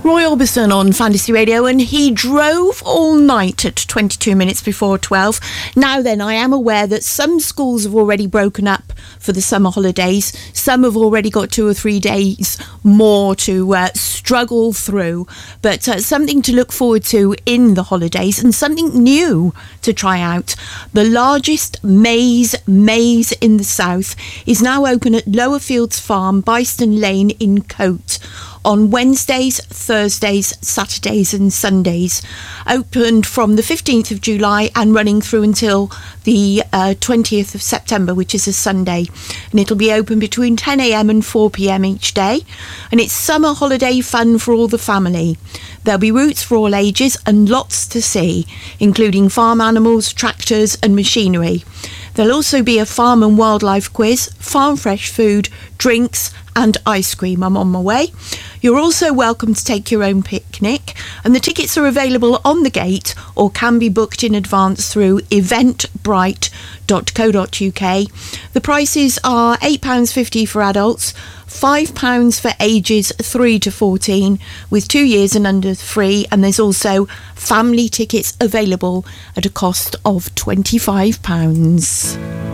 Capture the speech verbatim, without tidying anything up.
Roy Orbison on Fantasy Radio, and he drove all night at twenty-two minutes before twelve. Now then, I am aware that some schools have already broken up for the summer holidays. Some have already got two or three days more to uh, struggle through, but uh, something to look forward to in the holidays and something new to try out. The largest maze maze in the south is now open at Lowerfields Farm, Byston Lane in Cote, on Wednesdays, Thursdays, Saturdays and Sundays. Opened from the fifteenth of July and running through until the uh, twentieth of September, which is a Sunday. And it'll be open between ten a.m. and four p.m. each day. And it's summer holiday fun for all the family. There'll be routes for all ages and lots to see, including farm animals, tractors and machinery. There'll also be a farm and wildlife quiz, farm fresh food, drinks and ice cream. I'm on my way. You're also welcome to take your own picnic, and the tickets are available on the gate or can be booked in advance through eventbrite dot co dot uk. The prices are eight pounds fifty for adults, five pounds for ages three to fourteen, with two years and under free, and there's also family tickets available at a cost of twenty-five pounds.